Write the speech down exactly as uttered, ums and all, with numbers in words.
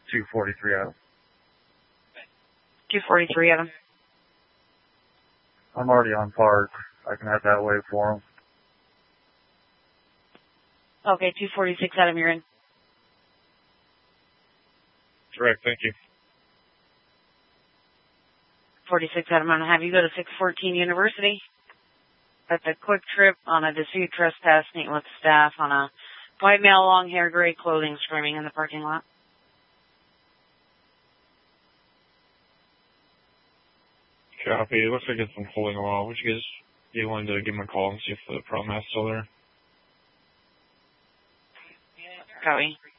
two forty-three Adam. two forty-three Adam. I'm already on park. I can head that way for him. Okay, two forty-six Adam, you're in. Correct, thank you. forty-six Adam, I'm going to have you go to six fourteen University. That's a quick trip on a dispute trespass, meeting with staff on a white male, long hair, gray clothing, screaming in the parking lot. Copy. It looks like it's been holding a while. Would you guys be willing to give him a call and see if the problem is still there? Copy.